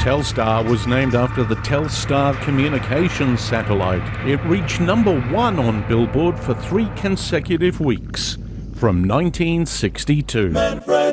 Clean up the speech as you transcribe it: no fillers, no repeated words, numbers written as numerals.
Telstar was named after the Telstar communications satellite. It reached number 1 on Billboard for 3 consecutive weeks from 1962. Manfred.